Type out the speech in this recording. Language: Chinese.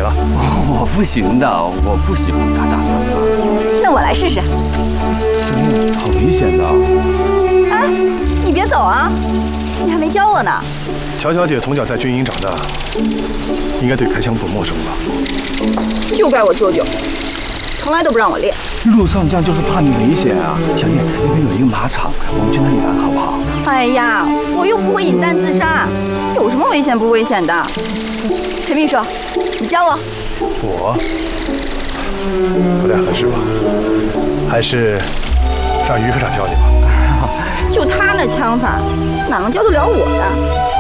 了。 我不行的，我不喜欢打打杀杀。 那我来试试。 行，好危险的。 哎，你别走啊，你还没教我呢。 乔小姐从小在军营长大，应该对开枪不陌生吧？ 就怪我舅舅，从来都不让我练。 路上这样就是怕你危险啊。小叶，那边有一个马场，我们去那里玩好不好？ 哎呀，我又不会引弹自杀，有什么危险不危险的？陈秘书，你教我。 我不太合适吧？还是让于科长教你吧。 就他那枪法，哪能教得了我呀？